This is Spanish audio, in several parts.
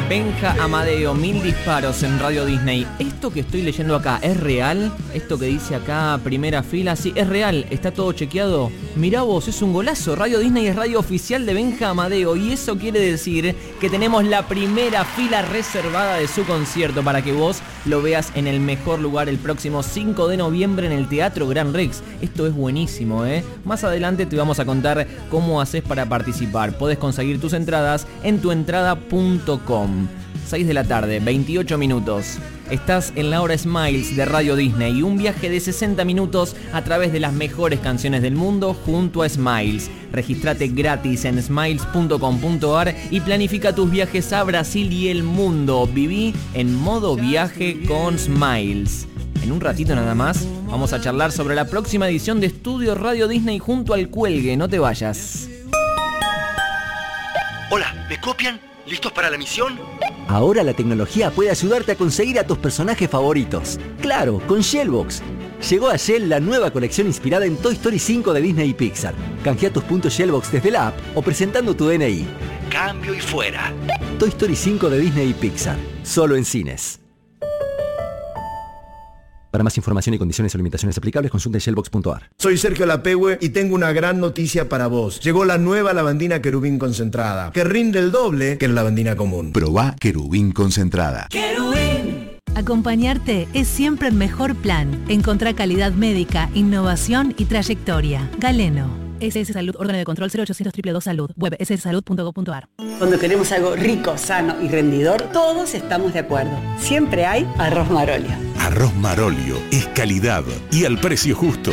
Benja Amadeo, 1000 disparos en Radio Disney. ¿Esto que estoy leyendo acá es real? ¿Esto que dice acá, primera fila? Sí, es real, está todo chequeado. Mirá vos, es un golazo. Radio Disney es radio oficial de Benja Amadeo y eso quiere decir que tenemos la primera fila reservada de su concierto para que vos lo veas en el mejor lugar el próximo 5 de noviembre en el Teatro Gran Rex. Esto es buenísimo, ¿eh? Más adelante te vamos a contar cómo haces para participar. Podés conseguir tus entradas en tuentrada.com. 6 de la tarde, 28 minutos. Estás en la hora Smiles de Radio Disney y un viaje de 60 minutos a través de las mejores canciones del mundo junto a Smiles. Regístrate gratis en smiles.com.ar y planifica tus viajes a Brasil y el mundo. Viví en modo viaje con Smiles. En un ratito nada más vamos a charlar sobre la próxima edición de Estudio Radio Disney junto al Cuelgue. No te vayas. Hola, ¿me copian? ¿Listos para la misión? Ahora la tecnología puede ayudarte a conseguir a tus personajes favoritos. ¡Claro, con Shellbox! Llegó a Shell la nueva colección inspirada en Toy Story 5 de Disney y Pixar. Canjea tus puntos Shellbox desde la app o presentando tu DNI. Cambio y fuera. Toy Story 5 de Disney y Pixar. Solo en cines. Para más información y condiciones o limitaciones aplicables, consulte shellbox.ar. Soy Sergio Lapehue y tengo una gran noticia para vos. Llegó la nueva lavandina Querubín concentrada, que rinde el doble que la lavandina común. Probá Querubín concentrada. ¡Querubín! Acompañarte es siempre el mejor plan. Encontrá calidad médica, innovación y trayectoria. Galeno. SS Salud, órgano de control 0800 222 Salud. Web sssalud.gov.ar. Cuando queremos algo rico, sano y rendidor, todos estamos de acuerdo. Siempre hay arroz Marolio. Arroz Marolio es calidad y al precio justo.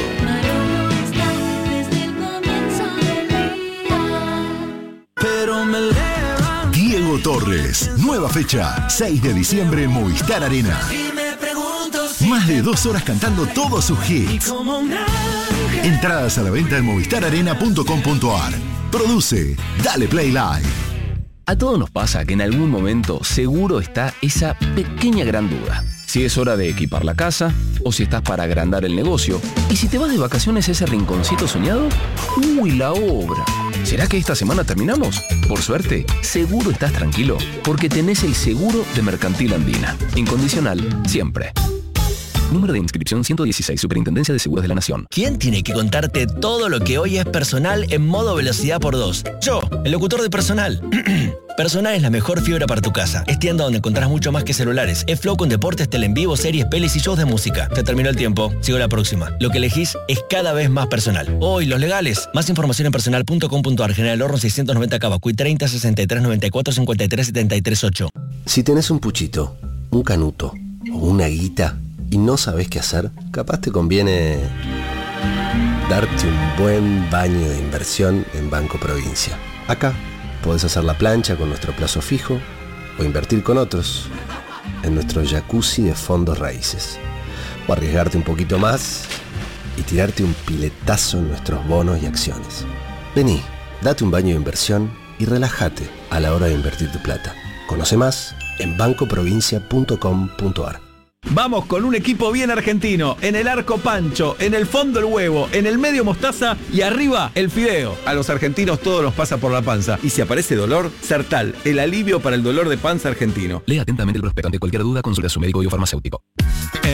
Diego Torres, nueva fecha, 6 de diciembre en Movistar Arena. Más de 2 horas cantando todos sus hits. Entradas a la venta en movistararena.com.ar. Produce Dale Play Live. A todos nos pasa que en algún momento seguro está esa pequeña gran duda. Si es hora de equipar la casa o si estás para agrandar el negocio. Y si te vas de vacaciones a ese rinconcito soñado, ¡uy, la obra! ¿Será que esta semana terminamos? Por suerte, seguro estás tranquilo porque tenés el seguro de Mercantil Andina. Incondicional, siempre. Número de inscripción 116, Superintendencia de Seguros de la Nación. ¿Quién tiene que contarte todo lo que hoy es personal en modo velocidad por 2? Yo, el locutor de Personal. Personal es la mejor fibra para tu casa. Es tienda donde encontrás mucho más que celulares. Es Flow con deportes, tele en vivo, series, pelis y shows de música. Te terminó el tiempo. Sigo la próxima. Lo que elegís es cada vez más personal. Hoy, los legales. Más información en personal.com.ar. General Horno 690 Cavacuy 30 63 94 53 73 8. Si tenés un puchito, un canuto o una guita y no sabés qué hacer, capaz te conviene darte un buen baño de inversión en Banco Provincia. Acá podés hacer la plancha con nuestro plazo fijo o invertir con otros en nuestro jacuzzi de fondos raíces. O arriesgarte un poquito más y tirarte un piletazo en nuestros bonos y acciones. Vení, date un baño de inversión y relájate a la hora de invertir tu plata. Conoce más en bancoprovincia.com.ar. Vamos con un equipo bien argentino. En el arco Pancho, en el fondo el huevo, en el medio mostaza y arriba el fideo. A los argentinos todo nos pasa por la panza. Y si aparece dolor, Sertal, el alivio para el dolor de panza argentino. Lea atentamente el prospecto. Ante cualquier duda, consulta a su médico o farmacéutico.